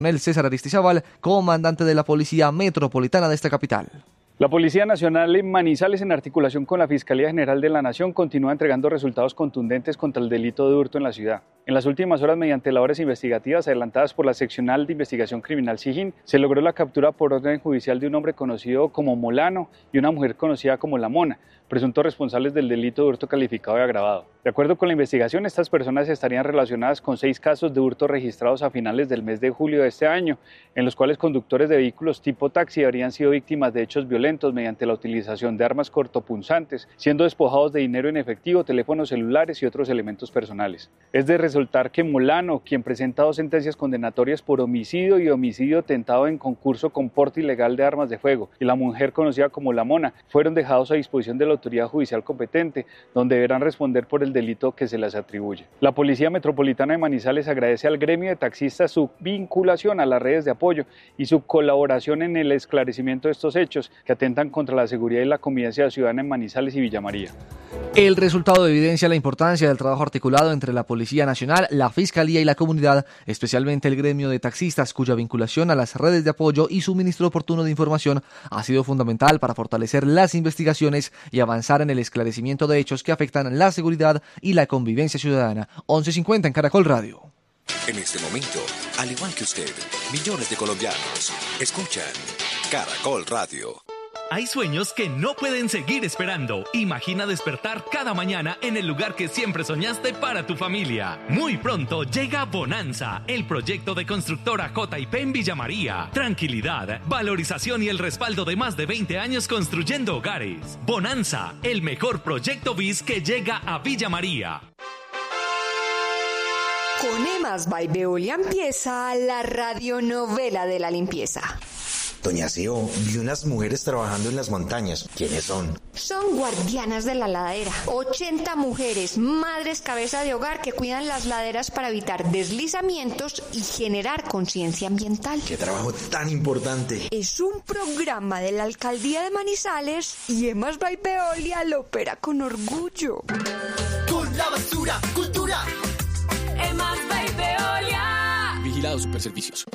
El César Aristizábal, comandante de la Policía Metropolitana de esta capital. La Policía Nacional en Manizales, en articulación con la Fiscalía General de la Nación, continúa entregando resultados contundentes contra el delito de hurto en la ciudad. En las últimas horas, mediante labores investigativas adelantadas por la Seccional de Investigación Criminal SIJIN, se logró la captura por orden judicial de un hombre conocido como Molano y una mujer conocida como La Mona, presuntos responsables del delito de hurto calificado y agravado. De acuerdo con la investigación, estas personas estarían relacionadas con 6 casos de hurto registrados a finales del mes de julio de este año, en los cuales conductores de vehículos tipo taxi habrían sido víctimas de hechos violentos mediante la utilización de armas cortopunzantes, siendo despojados de dinero en efectivo, teléfonos celulares y otros elementos personales. Es de resultar que Molano, quien presenta 2 sentencias condenatorias por homicidio y homicidio tentado en concurso con porte ilegal de armas de fuego, y la mujer conocida como La Mona, fueron dejados a disposición de la autoridad judicial competente, donde deberán responder por el delito que se les atribuye. La Policía Metropolitana de Manizales agradece al gremio de taxistas su vinculación a las redes de apoyo y su colaboración en el esclarecimiento de estos hechos que atentan contra la seguridad y la convivencia ciudadana en Manizales y Villa María. El resultado evidencia la importancia del trabajo articulado entre la Policía Nacional, la Fiscalía y la comunidad, especialmente el gremio de taxistas, cuya vinculación a las redes de apoyo y suministro oportuno de información ha sido fundamental para fortalecer las investigaciones y avanzar en el esclarecimiento de hechos que afectan la seguridad y la convivencia ciudadana. 11:50 en Caracol Radio. En este momento, al igual que usted, millones de colombianos escuchan Caracol Radio. Hay sueños que no pueden seguir esperando. Imagina despertar cada mañana en el lugar que siempre soñaste para tu familia. Muy pronto llega Bonanza, el proyecto de constructora J&P en Villa María. Tranquilidad, valorización y el respaldo de más de 20 años construyendo hogares. Bonanza, el mejor proyecto BIS que llega a Villa María. Con Emas by Veolia empieza la radionovela de la limpieza. Doña Seo, vi unas mujeres trabajando en las montañas. ¿Quiénes son? Son guardianas de la ladera. 80 mujeres, madres cabeza de hogar que cuidan las laderas para evitar deslizamientos y generar conciencia ambiental. ¡Qué trabajo tan importante! Es un programa de la Alcaldía de Manizales y Emas by Veolia lo opera con orgullo. Con la basura, cultura. Emas by Veolia. Vigilados Superservicios.